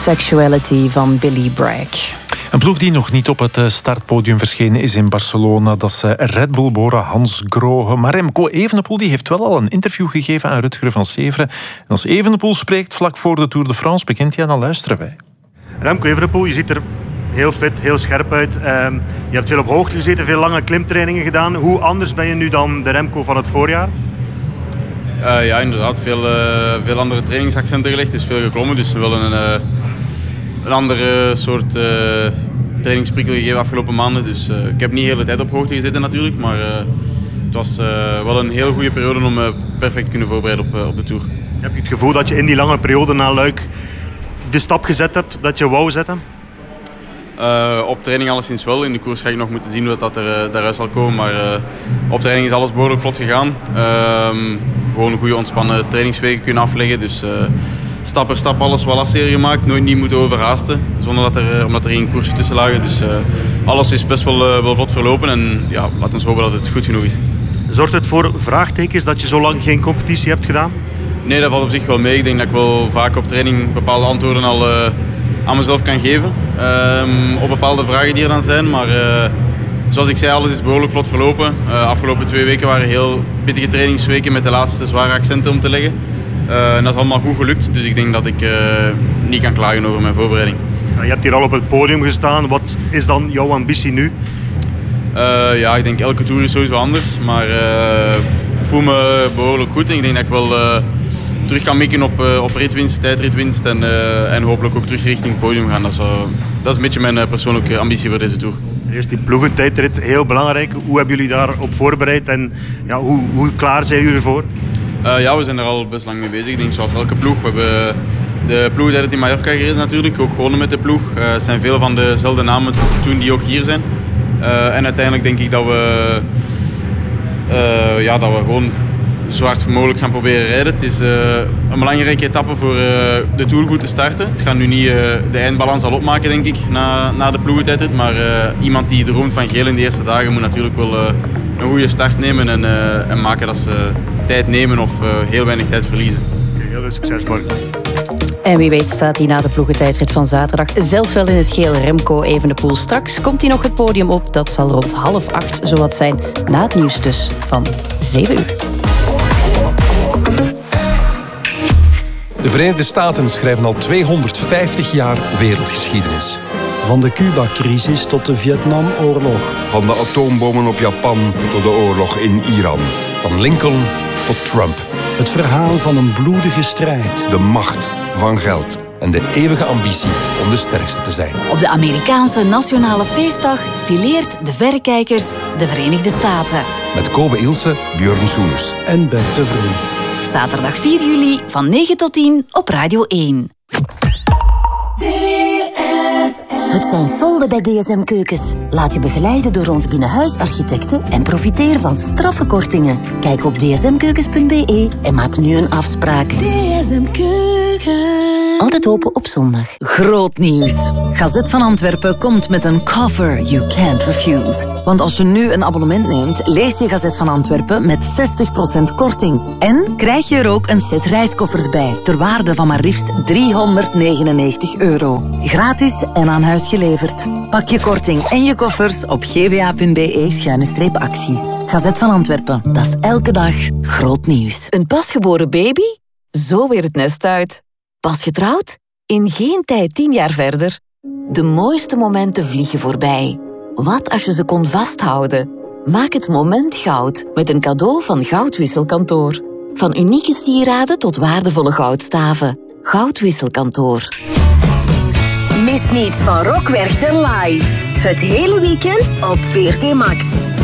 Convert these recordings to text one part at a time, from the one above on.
Sexuality van Billy Bragg. Een ploeg die nog niet op het startpodium verschenen is in Barcelona. Dat is Red Bull Bora Hans Grohe. Maar Remco Evenepoel die heeft wel al een interview gegeven aan Rutger van Severen. En als Evenepoel spreekt vlak voor de Tour de France begint, ja, dan luisteren wij. Remco Evenepoel, je ziet er heel fit, heel scherp uit. Je hebt veel op hoogte gezeten, veel lange klimtrainingen gedaan. Hoe anders ben je nu dan de Remco van het voorjaar? Ja, inderdaad. Veel andere trainingsaccenten gelegd. Dus veel geklommen. Dus we willen een andere soort trainingsprikkel gegeven afgelopen maanden. Dus ik heb niet de hele tijd op hoogte gezeten natuurlijk. Maar het was wel een heel goede periode om perfect te kunnen voorbereiden op de Tour. Heb je het gevoel dat je in die lange periode na Luik de stap gezet hebt dat je wou zetten? Op training alleszins wel. In de koers ga ik nog moeten zien hoe dat daaruit zal komen. Maar op training is alles behoorlijk vlot gegaan. Gewoon een goede ontspannen trainingsweken kunnen afleggen. Dus stap per stap alles wel afserie gemaakt. Nooit niet moeten overhaasten. Omdat er geen koersen tussen lagen. Dus alles is best wel vlot verlopen. En ja, laten we hopen dat het goed genoeg is. Zorgt het voor vraagtekens dat je zo lang geen competitie hebt gedaan? Nee, dat valt op zich wel mee. Ik denk dat ik wel vaak op training bepaalde antwoorden al aan mezelf kan geven. Op bepaalde vragen die er dan zijn. Maar zoals ik zei, alles is behoorlijk vlot verlopen. Afgelopen 2 weken waren heel pittige trainingsweken met de laatste zware accenten om te leggen. En dat is allemaal goed gelukt. Dus ik denk dat ik niet kan klagen over mijn voorbereiding. Ja, je hebt hier al op het podium gestaan. Wat is dan jouw ambitie nu? Ja, ik denk elke tour is sowieso anders. Maar ik voel me behoorlijk goed. En ik denk dat ik wel terug kan mikken op ritwinst, tijdritwinst. En hopelijk ook terug richting het podium gaan. Dat is een beetje mijn persoonlijke ambitie voor deze tour. Eerst die ploegentijdrit, heel belangrijk. Hoe hebben jullie daarop voorbereid en ja, hoe klaar zijn jullie ervoor? Ja, we zijn er al best lang mee bezig. Ik denk zoals elke ploeg. We hebben de ploegentijdrit in Mallorca gereden natuurlijk. Ook gewonnen met de ploeg. Het zijn veel van dezelfde namen toen die ook hier zijn. En uiteindelijk denk ik dat we gewoon zo hard mogelijk gaan proberen rijden. Het is een belangrijke etappe voor de Tour goed te starten. Het gaat nu niet de eindbalans al opmaken, denk ik, na de ploegentijdrit. Maar iemand die droomt van geel in de eerste dagen moet natuurlijk wel een goede start nemen en maken dat ze tijd nemen of heel weinig tijd verliezen. Heel veel succes, Mark. En wie weet staat hij na de ploegentijdrit van zaterdag zelf wel in het geel. Remco Evenepoel. Straks komt hij nog het podium op. Dat zal rond 7:30 zowat zijn. Na het nieuws dus van 7 uur. De Verenigde Staten schrijven al 250 jaar wereldgeschiedenis. Van de Cuba-crisis tot de Vietnamoorlog. Van de atoombommen op Japan tot de oorlog in Iran. Van Lincoln tot Trump. Het verhaal van een bloedige strijd. De macht van geld. En de eeuwige ambitie om de sterkste te zijn. Op de Amerikaanse Nationale Feestdag fileert de verrekijkers de Verenigde Staten. Met Kobe Ilse, Björn Soeners En Bert de Vree. Zaterdag 4 juli van 9 tot 10 op Radio 1. Het zijn solden bij DSM Keukens. Laat je begeleiden door ons binnenhuisarchitecten en profiteer van straffe kortingen. Kijk op dsmkeukens.be en maak nu een afspraak. DSM Keukens. Altijd open op zondag. Groot nieuws. Gazet van Antwerpen komt met een cover you can't refuse. Want als je nu een abonnement neemt, lees je Gazet van Antwerpen met 60% korting. En krijg je er ook een set reiskoffers bij, ter waarde van maar liefst €399. Gratis en aan huis geleverd. Pak je korting en je koffers op gva.be/actie. Gazet van Antwerpen, dat is elke dag groot nieuws. Een pasgeboren baby? Zo weer het nest uit. Pas getrouwd? In geen tijd 10 jaar verder. De mooiste momenten vliegen voorbij. Wat als je ze kon vasthouden? Maak het moment goud met een cadeau van Goudwisselkantoor. Van unieke sieraden tot waardevolle goudstaven. Goudwisselkantoor. Mis niets van Rock Werchter live. Het hele weekend op VRT Max.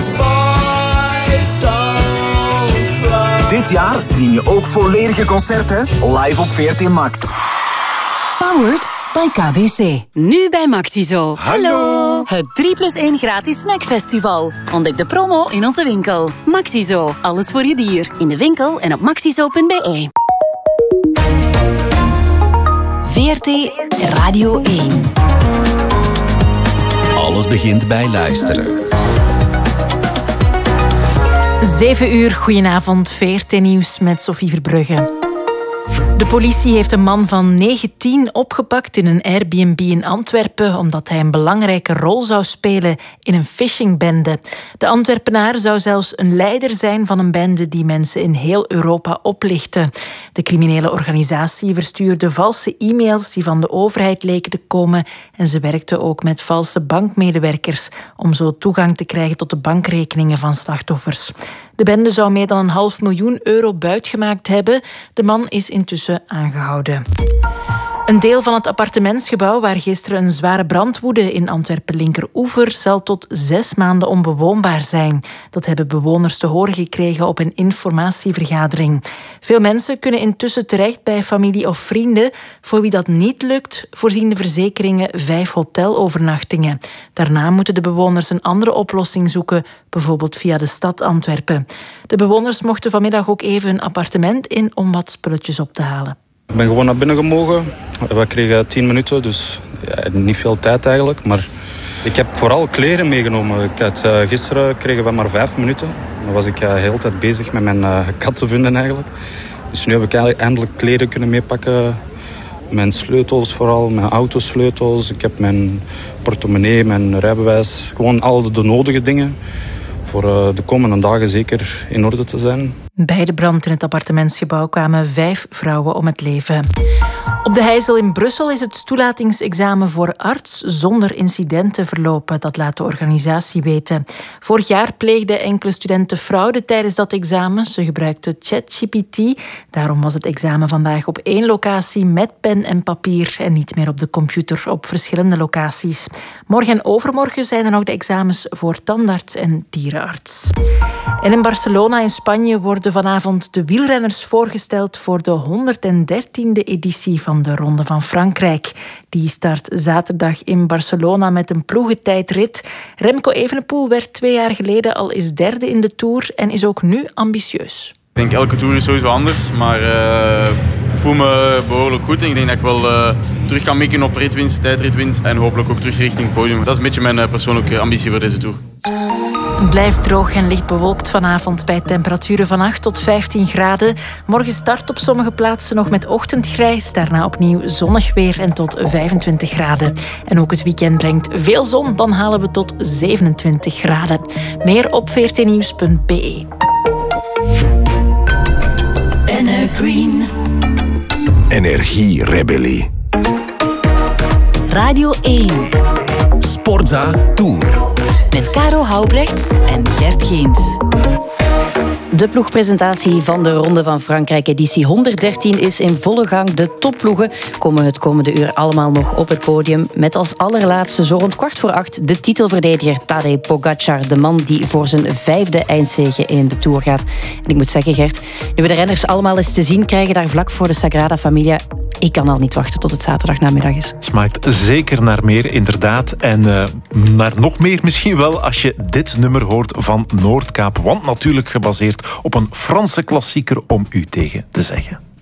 Dit jaar stream je ook volledige concerten live op VRT Max. Powered by KBC. Nu bij Maxizo. Hallo! Het 3+1 gratis snackfestival. Ontdek de promo in onze winkel. Maxizo. Alles voor je dier. In de winkel en op maxizo.be. VRT Radio 1. Alles begint bij luisteren. 7 uur, goedenavond, VRT Nieuws met Sophie Verbrugge. De politie heeft een man van 19 opgepakt in een Airbnb in Antwerpen omdat hij een belangrijke rol zou spelen in een phishingbende. De Antwerpenaar zou zelfs een leider zijn van een bende die mensen in heel Europa oplichtte. De criminele organisatie verstuurde valse e-mails die van de overheid leken te komen en ze werkte ook met valse bankmedewerkers om zo toegang te krijgen tot de bankrekeningen van slachtoffers. De bende zou meer dan €500.000 buitgemaakt hebben. De man is intussen aangehouden. Een deel van het appartementsgebouw waar gisteren een zware brand woedde in Antwerpen-Linkeroever zal tot 6 maanden onbewoonbaar zijn. Dat hebben bewoners te horen gekregen op een informatievergadering. Veel mensen kunnen intussen terecht bij familie of vrienden. Voor wie dat niet lukt, voorzien de verzekeringen 5 hotelovernachtingen. Daarna moeten de bewoners een andere oplossing zoeken, bijvoorbeeld via de stad Antwerpen. De bewoners mochten vanmiddag ook even hun appartement in om wat spulletjes op te halen. Ik ben gewoon naar binnen gemogen. We kregen 10 minuten, dus niet veel tijd eigenlijk. Maar ik heb vooral kleren meegenomen. Gisteren kregen we maar 5 minuten. Dan was ik de hele tijd bezig met mijn kat te vinden eigenlijk. Dus nu heb ik eindelijk kleren kunnen meepakken. Mijn sleutels vooral, mijn autosleutels. Ik heb mijn portemonnee, mijn rijbewijs. Gewoon al de nodige dingen voor de komende dagen zeker in orde te zijn. Bij de brand in het appartementsgebouw kwamen 5 vrouwen om het leven. Op de Heijzel in Brussel is het toelatingsexamen voor arts zonder incidenten verlopen. Dat laat de organisatie weten. Vorig jaar pleegden enkele studenten fraude tijdens dat examen. Ze gebruikten ChatGPT. Daarom was het examen vandaag op 1 locatie met pen en papier en niet meer op de computer op verschillende locaties. Morgen en overmorgen zijn er nog de examens voor tandarts en dierenarts. En in Barcelona in Spanje worden vanavond de wielrenners voorgesteld voor de 113e editie van de Ronde van Frankrijk. Die start zaterdag in Barcelona met een ploegentijdrit. Remco Evenepoel werd 2 jaar geleden al eens 3e in de Tour en is ook nu ambitieus. Ik denk elke Tour is sowieso anders, maar ik voel me behoorlijk goed. En ik denk dat ik wel terug kan mikken op ritwinst, tijdritwinst en hopelijk ook terug richting het podium. Dat is een beetje mijn persoonlijke ambitie voor deze Tour. Het blijft droog en licht bewolkt vanavond bij temperaturen van 8 tot 15 graden. Morgen start op sommige plaatsen nog met ochtendgrijs. Daarna opnieuw zonnig weer en tot 25 graden. En ook het weekend brengt veel zon. Dan halen we tot 27 graden. Meer op vrtnieuws.be. Green. Energierebellie. Radio 1. Sportza Tour. Met Caro Houbrechts en Gert Geens. De ploegpresentatie van de Ronde van Frankrijk editie 113 is in volle gang. De topploegen komen het komende uur allemaal nog op het podium. Met als allerlaatste zo rond 7:15 de titelverdediger Tadej Pogačar. De man die voor zijn 5e eindzege in de Tour gaat. En ik moet zeggen, Gert, nu we de renners allemaal eens te zien krijgen daar vlak voor de Sagrada Familia, ik kan al niet wachten tot het zaterdagnamiddag is. Het smaakt zeker naar meer, inderdaad. En naar nog meer misschien wel als je dit nummer hoort van Noordkaap. Want natuurlijk gebaseerd op een Franse klassieker om u tegen te zeggen.